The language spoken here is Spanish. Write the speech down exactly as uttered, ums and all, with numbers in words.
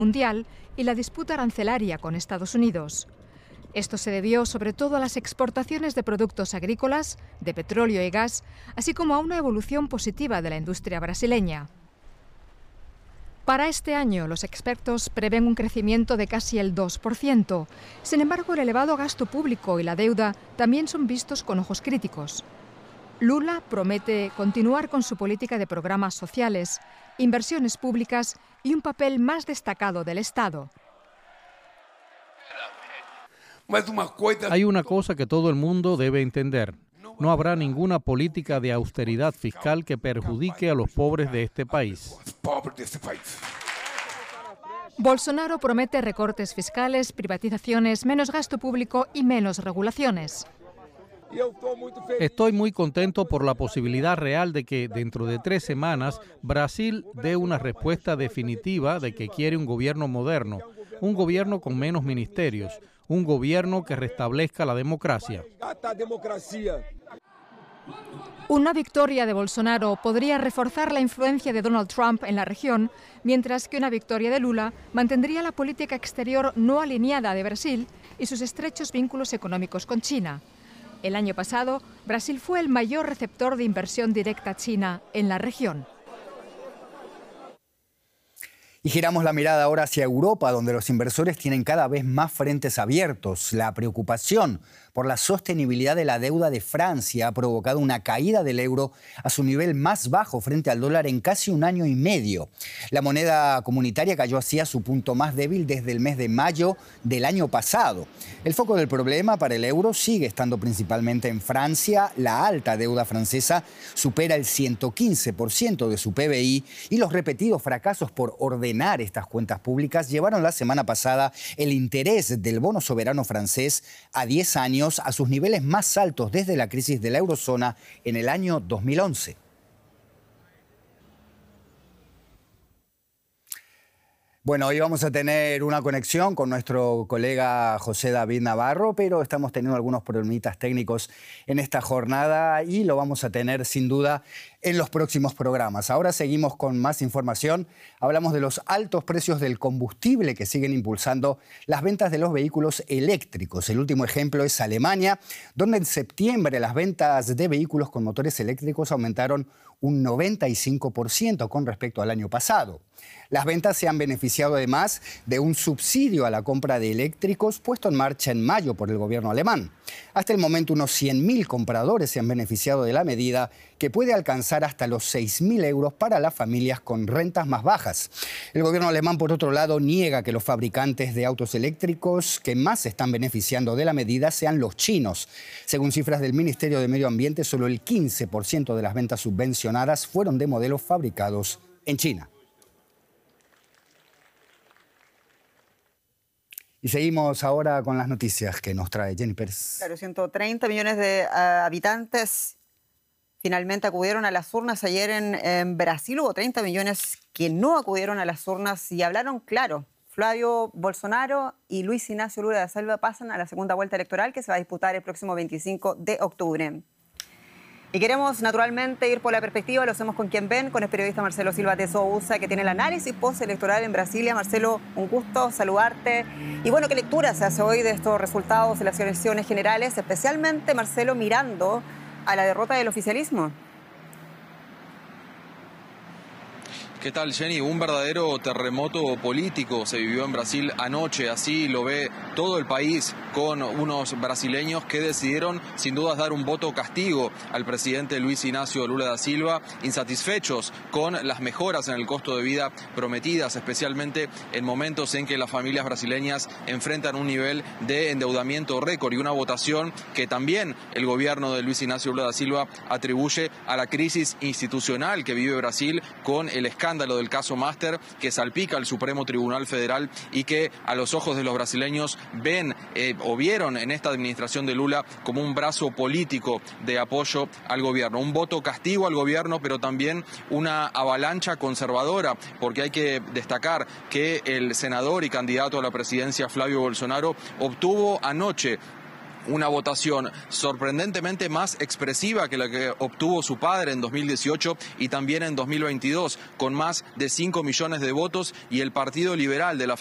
mundial y la disputa arancelaria con Estados Unidos. Esto se debió sobre todo a las exportaciones de productos agrícolas, de petróleo y gas, así como a una evolución positiva de la industria brasileña. Para este año, los expertos prevén un crecimiento de casi el dos por ciento. Sin embargo, el elevado gasto público y la deuda también son vistos con ojos críticos. Lula promete continuar con su política de programas sociales, inversiones públicas y un papel más destacado del Estado. Hay una cosa que todo el mundo debe entender. No habrá ninguna política de austeridad fiscal que perjudique a los pobres de este país. Bolsonaro promete recortes fiscales, privatizaciones, menos gasto público y menos regulaciones. Estoy muy contento por la posibilidad real de que dentro de tres semanas Brasil dé una respuesta definitiva de que quiere un gobierno moderno, un gobierno con menos ministerios, un gobierno que restablezca la democracia. Una victoria de Bolsonaro podría reforzar la influencia de Donald Trump en la región, mientras que una victoria de Lula mantendría la política exterior no alineada de Brasil y sus estrechos vínculos económicos con China. El año pasado, Brasil fue el mayor receptor de inversión directa china en la región. Y giramos la mirada ahora hacia Europa, donde los inversores tienen cada vez más frentes abiertos. La preocupación por la sostenibilidad de la deuda de Francia ha provocado una caída del euro a su nivel más bajo frente al dólar en casi un año y medio. La moneda comunitaria cayó así a su punto más débil desde el mes de mayo del año pasado. El foco del problema para el euro sigue estando principalmente en Francia. La alta deuda francesa supera el ciento quince por ciento de su P B I y los repetidos fracasos por ordenar estas cuentas públicas llevaron la semana pasada el interés del bono soberano francés a diez años a sus niveles más altos desde la crisis de la eurozona en el año dos mil once. Bueno, hoy vamos a tener una conexión con nuestro colega José David Navarro, pero estamos teniendo algunos problemitas técnicos en esta jornada y lo vamos a tener sin duda en los próximos programas. Ahora seguimos con más información. Hablamos de los altos precios del combustible que siguen impulsando las ventas de los vehículos eléctricos. El último ejemplo es Alemania, donde en septiembre las ventas de vehículos con motores eléctricos aumentaron un noventa y cinco por ciento con respecto al año pasado. Las ventas se han beneficiado además de un subsidio a la compra de eléctricos puesto en marcha en mayo por el gobierno alemán. Hasta el momento unos cien mil compradores se han beneficiado de la medida, que puede alcanzar hasta los seis mil euros para las familias con rentas más bajas. El gobierno alemán, por otro lado, niega que los fabricantes de autos eléctricos que más se están beneficiando de la medida sean los chinos. Según cifras del Ministerio de Medio Ambiente, solo el quince por ciento de las ventas subvencionadas fueron de modelos fabricados en China. Y seguimos ahora con las noticias que nos trae Jenny Pérez. Claro, ciento treinta millones de uh, habitantes finalmente acudieron a las urnas ayer en, en Brasil. Hubo treinta millones que no acudieron a las urnas y hablaron claro. Flavio Bolsonaro y Luis Ignacio Lula da Silva pasan a la segunda vuelta electoral que se va a disputar el próximo veinticinco de octubre. Y queremos naturalmente ir por la perspectiva, lo hacemos con quien ven, con el periodista Marcelo Silva de Sousa, que tiene el análisis postelectoral en Brasilia. Marcelo, un gusto saludarte. Y bueno, ¿qué lectura se hace hoy de estos resultados de las elecciones generales? Especialmente, Marcelo, mirando a la derrota del oficialismo. ¿Qué tal, Jenny? Un verdadero terremoto político se vivió en Brasil anoche, así lo ve todo el país, con unos brasileños que decidieron sin dudas dar un voto castigo al presidente Luis Ignacio Lula da Silva, insatisfechos con las mejoras en el costo de vida prometidas, especialmente en momentos en que las familias brasileñas enfrentan un nivel de endeudamiento récord y una votación que también el gobierno de Luis Ignacio Lula da Silva atribuye a la crisis institucional que vive Brasil con el escándalo del caso Master, que salpica al Supremo Tribunal Federal y que a los ojos de los brasileños ven eh, o vieron en esta administración de Lula como un brazo político de apoyo al gobierno. Un voto castigo al gobierno, pero también una avalancha conservadora, porque hay que destacar que el senador y candidato a la presidencia Flavio Bolsonaro obtuvo anoche Una votación sorprendentemente más expresiva que la que obtuvo su padre en dos mil dieciocho y también en dos mil veintidós, con más de cinco millones de votos, y el Partido Liberal de la